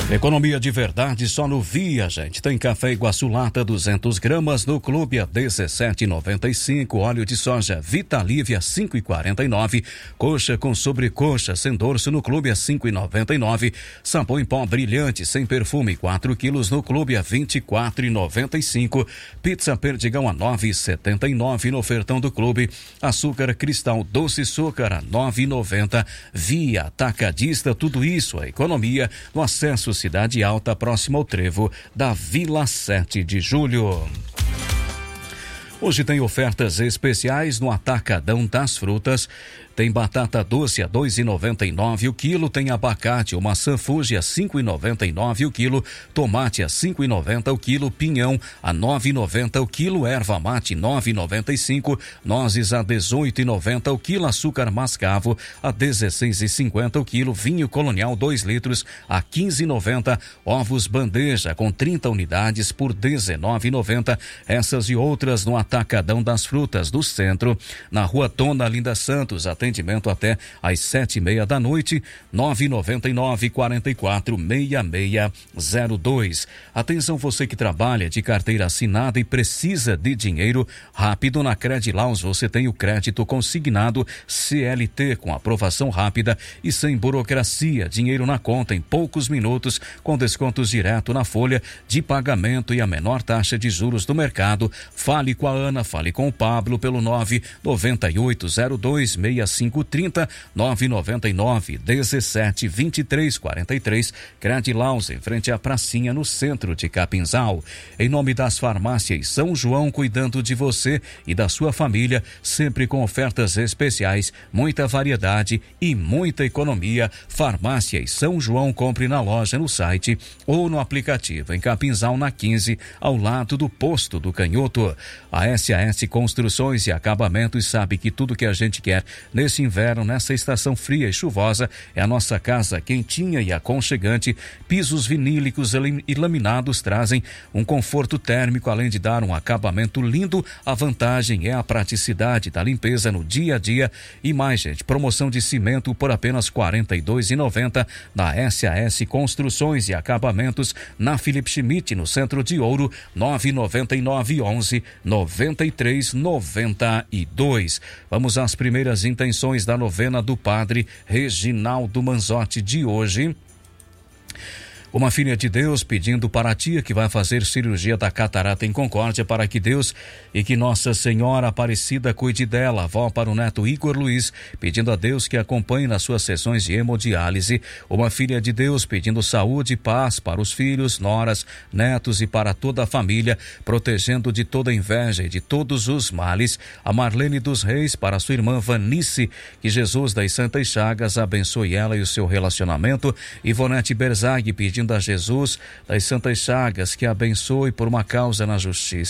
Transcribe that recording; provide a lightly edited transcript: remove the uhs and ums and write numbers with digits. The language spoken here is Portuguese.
Economia de verdade só no Via, gente. Tem café Iguaçu lata 200 gramas no clube a 17,95. Óleo de soja Vitalívia 5,49. Coxa com sobrecoxa sem dorso no clube a 5,99. Sabão em pó brilhante sem perfume 4 quilos no clube a 24,95. Pizza Perdigão a 9,79 no ofertão do clube. Açúcar Cristal doce açúcar a 9,90. Via Atacadista, tudo isso a economia no acesso Cidade Alta, próximo ao trevo da Vila 7 de Julho. Hoje tem ofertas especiais no Atacadão das Frutas. Tem batata doce a 2,99 o quilo, tem abacate ou maçã Fuji a 5,99 o quilo, tomate a 5,90 o quilo, pinhão a 9,90 o quilo, erva mate 9,95, nozes a 18,90 o quilo, açúcar mascavo a 16,50 o quilo, vinho colonial 2 litros a 15,90, ovos bandeja com 30 unidades por 19,90. Essas e outras no Atacadão das Frutas do Centro, na Rua Dona Linda Santos, atendimento até às 7:30 da noite, 999-44-6602. Atenção você que trabalha de carteira assinada e precisa de dinheiro rápido, na Credilaus você tem o crédito consignado CLT com aprovação rápida e sem burocracia, dinheiro na conta em poucos minutos, com descontos direto na folha de pagamento e a menor taxa de juros do mercado. Fale com a Ana, fale com o Pablo pelo 998026530, 999-17-2343, Credilaus, em frente à pracinha no centro de Capinzal. Em nome das farmácias São João, cuidando de você e da sua família, sempre com ofertas especiais, muita variedade e muita economia. Farmácias São João, compre na loja, no site ou no aplicativo. Em Capinzal, na 15, ao lado do Posto do Canhoto. A SAS Construções e Acabamentos sabe que tudo que a gente quer nesse inverno, nessa estação fria e chuvosa, é a nossa casa quentinha e aconchegante. Pisos vinílicos e laminados trazem um conforto térmico, além de dar um acabamento lindo. A vantagem é a praticidade da limpeza no dia a dia. E mais, gente, promoção de cimento por apenas R$ 42,90 na SAS Construções e Acabamentos, na Felipe Schmidt, no centro de Ouro, 999-11-9392. Vamos às primeiras intenções da novena do Padre Reginaldo Manzotti de hoje. Uma filha de Deus pedindo para a tia que vai fazer cirurgia da catarata em Concórdia para que Deus e que Nossa Senhora Aparecida cuide dela. Avó para o neto Igor Luiz, pedindo a Deus que acompanhe nas suas sessões de hemodiálise. Uma filha de Deus pedindo saúde e paz para os filhos, noras, netos e para toda a família, protegendo de toda inveja e de todos os males. A Marlene dos Reis para sua irmã Vanice, que Jesus das Santas Chagas abençoe ela e o seu relacionamento. Ivonete Berzag pedindo a Jesus das Santas Chagas que abençoe por uma causa na justiça.